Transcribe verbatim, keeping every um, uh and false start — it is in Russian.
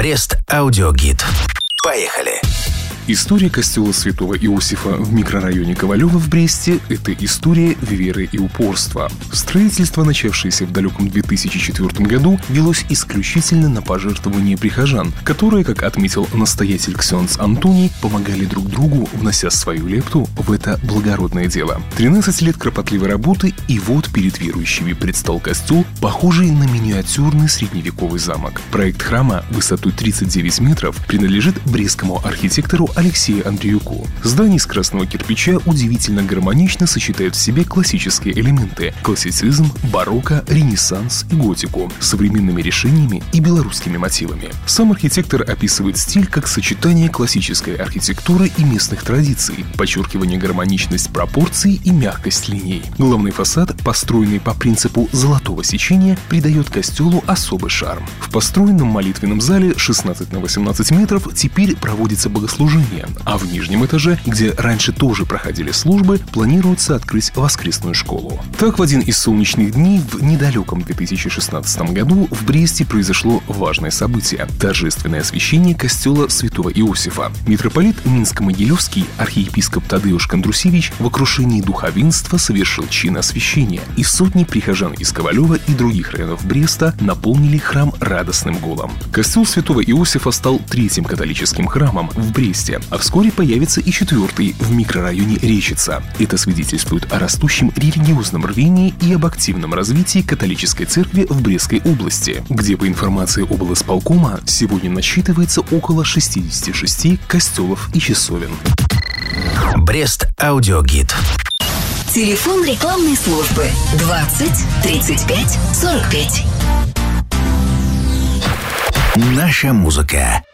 Брест аудиогид. Поехали! История костела святого Иосифа в микрорайоне Ковалево в Бресте – это история веры и упорства. Строительство, начавшееся в далеком две тысячи четвёртом году, велось исключительно на пожертвования прихожан, которые, как отметил настоятель ксенц Антоний, помогали друг другу, внося свою лепту в это благородное дело. тринадцать лет кропотливой работы, и вот перед верующими предстал костел, похожий на миниатюрный средневековый замок. Проект храма высотой тридцать девять метров принадлежит брестскому архитектору Алексею Андреюку. Здание из красного кирпича удивительно гармонично сочетает в себе классические элементы – классицизм, барокко, ренессанс и готику с современными решениями и белорусскими мотивами. Сам архитектор описывает стиль как сочетание классической архитектуры и местных традиций, подчеркивание гармоничность пропорций и мягкость линий. Главный фасад, построенный по принципу золотого сечения, придает костелу особый шарм. В построенном молитвенном зале шестнадцать на восемнадцать метров теперь проводится богослужение, а в нижнем этаже, где раньше тоже проходили службы, планируется открыть воскресную школу. Так, в один из солнечных дней в недалеком две тысячи шестнадцатом году в Бресте произошло важное событие – торжественное освящение костела святого Иосифа. Митрополит Минско-Могилевский, архиепископ Тадеуш Кондрусевич в окружении духовенства совершил чин освящения, и сотни прихожан из Ковалева и других районов Бреста наполнили храм радостным гулом. Костел святого Иосифа стал третьим католическим храмом в Бресте, а вскоре появится и четвертый в микрорайоне Речица. Это свидетельствует о растущем религиозном рвении и об активном развитии католической церкви в Брестской области, где, по информации облсполкома, сегодня насчитывается около шестьдесят шесть костелов и часовен. Брест аудиогид. Телефон рекламной службы двадцать тридцать пять сорок пять. Наша музыка.